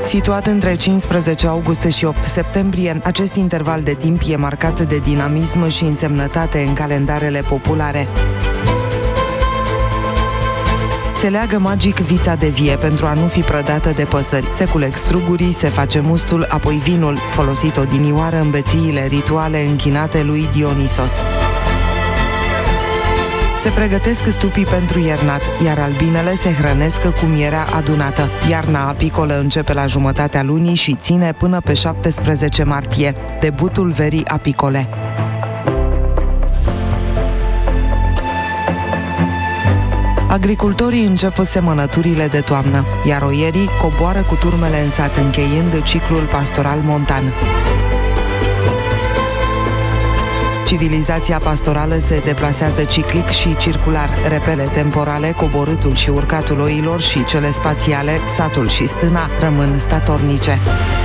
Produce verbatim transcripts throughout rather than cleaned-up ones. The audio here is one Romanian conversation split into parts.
Situat între cincisprezece august și opt septembrie, acest interval de timp e marcat de dinamism și însemnătate în calendarele populare. Se leagă magic vița de vie pentru a nu fi prădată de păsări. Se culeg strugurii, se face mustul, apoi vinul, folosit odinioară în bețiile rituale închinate lui Dionisos. Se pregătesc stupii pentru iernat, iar albinele se hrănesc cu mierea adunată. Iarna apicolă începe la jumătatea lunii și ține până pe șaptesprezece martie, debutul verii apicole. Agricultorii încep semănăturile de toamnă, iar oierii coboară cu turmele în sat, încheiind ciclul pastoral montan. Civilizația pastorală se deplasează ciclic și circular. Repele temporale, coborâtul și urcatul oilor și cele spațiale, satul și stâna, rămân statornice.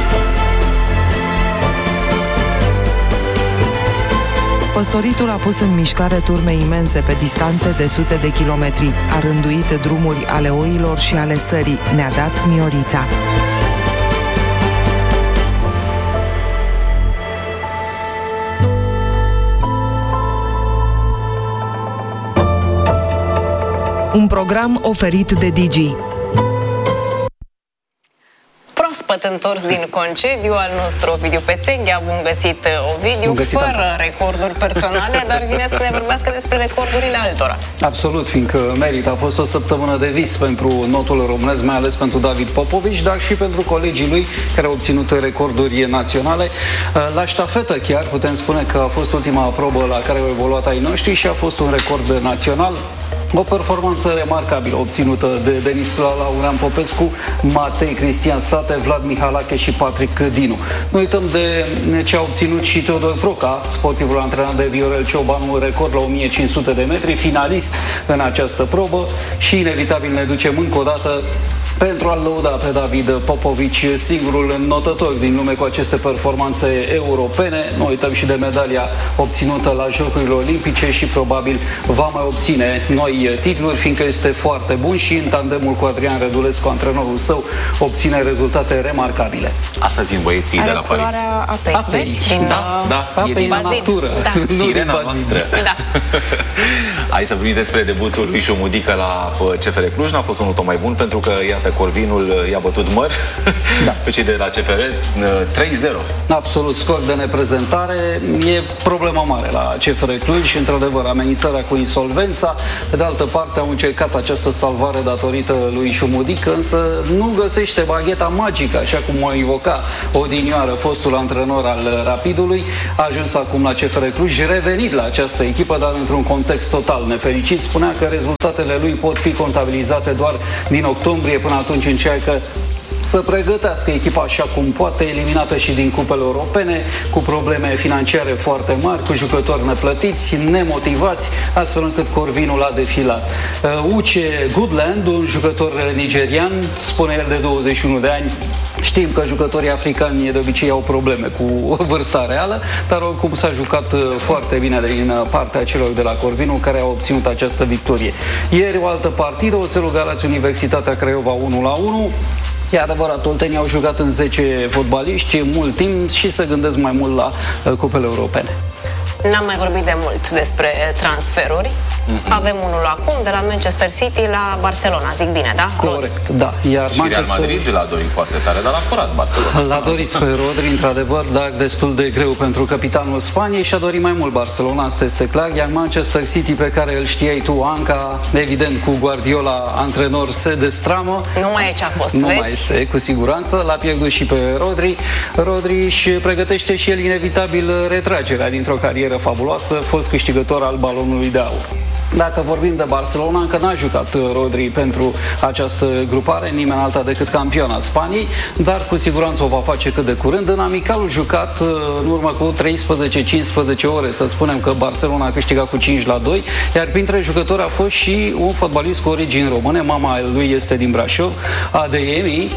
Păstoritul a pus în mișcare turme imense pe distanțe de sute de kilometri, a rânduit drumuri ale oilor și ale sării, ne-a dat Miorița. Un program oferit de Digi. Proaspăt întors din concediu al nostru Ovidiu Pețenghea. Bun găsit, Ovidiu, bun găsit, fără am. recorduri personale, dar vine să ne vorbească despre recordurile altora. Absolut, fiindcă merită. A fost o săptămână de vis pentru notul românesc, mai ales pentru David Popovici, dar și pentru colegii lui care au obținut recorduri naționale. La ștafetă chiar putem spune că a fost ultima probă la care au evoluat ai noștri și a fost un record național. O performanță remarcabilă obținută de Denis Laurean Popescu, Matei Cristian State, Vlad Mihalache și Patrick Dinu. Nu uităm de ce a obținut și Teodor Proca, sportivul antrenat de Viorel Ciobanu, record la o mie cinci sute de metri, finalist în această probă și inevitabil ne ducem încă o dată pentru a-l lăuda pe David Popovici, singurul notător din lume cu aceste performanțe europene. Nu uităm și de medalia obținută la Jocurile Olimpice și probabil va mai obține noi titluri, fiindcă este foarte bun și în tandemul cu Adrian Rădulescu, antrenorul său, obține rezultate remarcabile. Asta țin băieții de la Paris. Apei, apei. Din, da, da, apei în natură. Da. Sirena noastră. Da. Hai să vorbim despre debutul lui Șumudică la C F R Cluj. N-a fost unul tot mai bun, pentru că, iată, Corvinul i-a bătut măr da. pe cei de la C F R trei zero. Absolut, scor de neprezentare. E problema mare la C F R Cluj, într-adevăr, amenințarea cu insolvența. Pe de altă parte, au încercat această salvare datorită lui Șumudică, însă nu găsește bagheta magică, așa cum o invoca odinioară fostul antrenor al Rapidului. A ajuns acum la C F R Cluj, revenit la această echipă, dar într-un context total nefericit. Spunea că rezultatele lui pot fi contabilizate doar din octombrie. Până atunci încearcă să pregătească echipa așa cum poate, eliminată și din cupele europene, cu probleme financiare foarte mari, cu jucători neplătiți, nemotivați, astfel încât Corvinul a defilat. Uche Goodland, un jucător nigerian, spune el, de douăzeci și unu de ani. Știm că jucătorii africani de obicei au probleme cu vârsta reală, dar oricum s-a jucat foarte bine din partea celor de la Corvinul, care au obținut această victorie. Ieri o altă partidă, Oțelul Galați Universitatea Craiova unu la unu. E adevărat, oltenii au jucat în zece fotbaliști mult timp și se gândesc mai mult la cupele europene. N-am mai vorbit de mult despre transferuri. Mm-hmm. Avem unul acum de la Manchester City la Barcelona, zic bine, da? Corect, da. Iar și Manchester... Real Madrid l-a dorit foarte tare, dar l-a furat Barcelona. L-a dorit pe Rodri, într-adevăr, dar destul de greu pentru capitanul Spaniei și a dorit mai mult Barcelona, asta este clar. Iar Manchester City, pe care îl știai tu, Anca, evident cu Guardiola, antrenor, se destramă. Nu mai e ce a fost, Nu vezi? mai este, cu siguranță. L-a pierdut și pe Rodri. Rodri își pregătește și el inevitabil retragerea dintr-o carieră fabuloasă, fost câștigător al balonului de aur. Dacă vorbim de Barcelona, încă n-a jucat Rodri pentru această grupare, nimeni alta decât campiona Spaniei, dar cu siguranță o va face cât de curând. În amicalul jucat în urmă cu treisprezece cincisprezece ore, să spunem că Barcelona a câștigat cu cinci la doi, iar printre jucători a fost și un fotbalist cu origini române, mama lui este din Brașov, Adeyemi,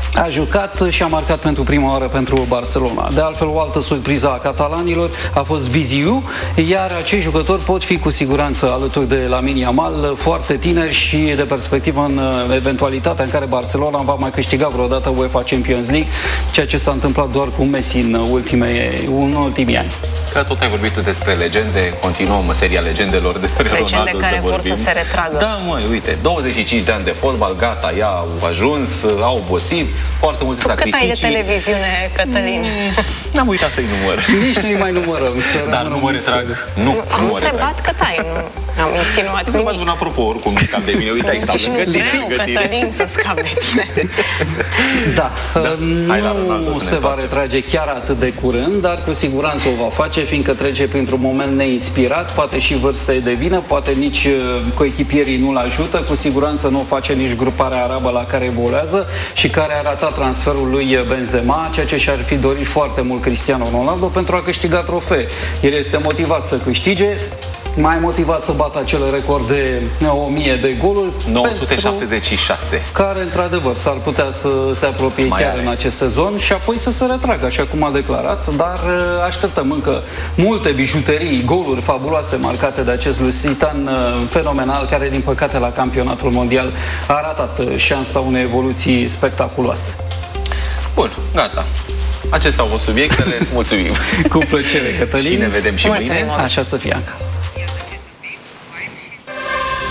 a jucat și a marcat pentru prima oară pentru Barcelona. De altfel, o altă surpriză a catalanilor a fost Biziu, iar acei jucători pot fi cu siguranță alături de Lamine Yamal, foarte tineri și de perspectivă în eventualitatea în care Barcelona va mai câștiga vreodată UEFA Champions League, ceea ce s-a întâmplat doar cu Messi în, ultime, în ultimii ani. Că tot ai vorbit tu despre legende, continuăm seria legendelor despre legende Ronaldo care să vor vorbim. să se retragă. Da, măi, uite, douăzeci și cinci de ani de fotbal, gata, ea au ajuns, au obosit, foarte multe tu sacrificii. Cât ai de televiziune, Cătălin? Mm, n-am uitat să-i număr. Nici nu-i mai numărăm. Dar nu mă retrag. Nu, am nu întrebat cât ai, nu am insinuat nimic. Nu m-ați spun apropo, oricum nu scap de mine. Uite, aici stau lângă tine. Și nu vreau, Cătălin, să scap de tine. Da, da. Nu, nu se va întoarce. retrage chiar atât de curând, dar cu siguranță o va face, fiindcă trece printr-un moment neinspirat, poate și vârsta e de vină, poate nici coechipierii nu-l ajută, cu siguranță nu o face nici gruparea arabă la care evoluează și care a ratat transferul lui Benzema, ceea ce și-ar fi dorit foarte mult Cristiano Ronaldo pentru a câștiga trofee. El este motivat să câștige, mai motivat să bată acel record de o mie de goluri, nouă sute șaptezeci și șase, care într-adevăr s-ar putea să se apropie mai chiar are. în acest sezon și apoi să se retragă, așa cum a declarat, dar așteptăm încă multe bijuterii, goluri fabuloase marcate de acest Lusitan fenomenal, care din păcate la campionatul mondial a ratat șansa unei evoluții spectaculoase. Bun, gata. Acestea au fost subiectele, îți mulțumim. Cu plăcere, Cătălin. Și ne vedem și Mulțumim. mâine. Așa să fie, Anca.